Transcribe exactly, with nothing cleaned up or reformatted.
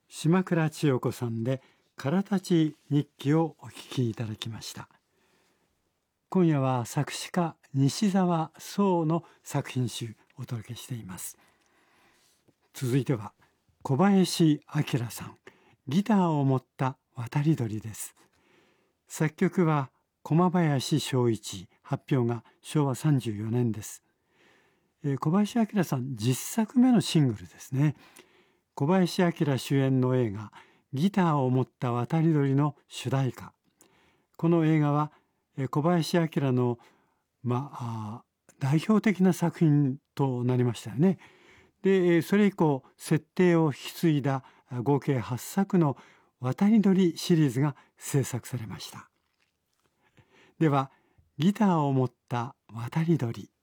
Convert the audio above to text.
島倉千代子さんでからたち日記をお聞きいただきました。今夜は作詞家西澤壮の作品集をお届けしています。続いては小林明さん、ギターを持った渡り鳥です。作曲は駒林正一、発表がしょうわさんじゅうよねんです。えー、小林明さんじっさくめのシングルですね。小林明主演の映画ギターを持った渡り鳥の主題歌。この映画は小林明の、まあ、代表的な作品となりましたよね。でそれ以降設定を引き継いだ合計はっさくの渡り鳥シリーズが制作されました。ではギターを持った渡り鳥。